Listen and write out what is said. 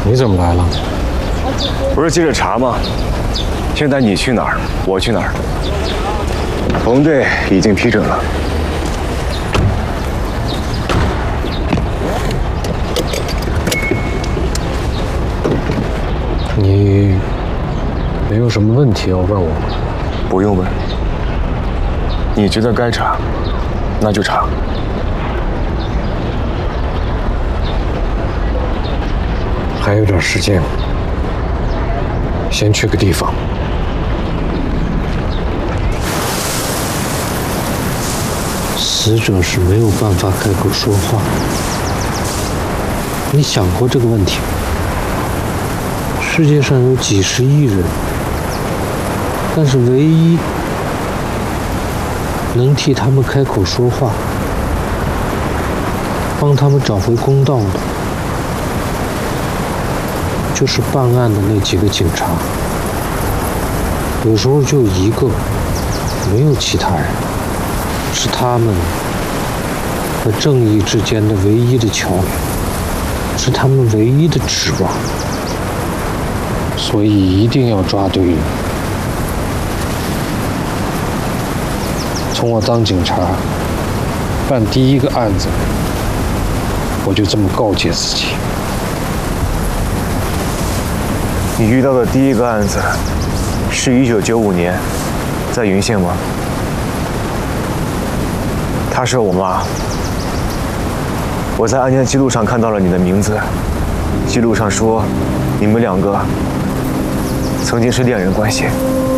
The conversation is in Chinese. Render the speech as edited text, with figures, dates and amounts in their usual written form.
你怎么来了？ 不是接着查吗？现在你去哪儿，我去哪儿。红队已经批准了。 你没有什么问题要问我吗？ 不用问。你觉得该查，那就查。 还有点时间，先去个地方。死者是没有办法开口说话。你想过这个问题吗？世界上有几十亿人，但是唯一能替他们开口说话，帮他们找回公道的，就是办案的那几个警察。有时候就一个，没有其他人，是他们和正义之间的唯一的桥梁，是他们唯一的指望。所以一定要抓对人。从我当警察办第一个案子，我就这么告诫自己。 你遇到的第一个案子是1995年，在云县吗？她是我妈。我在案件记录上看到了你的名字，记录上说你们两个曾经是恋人关系。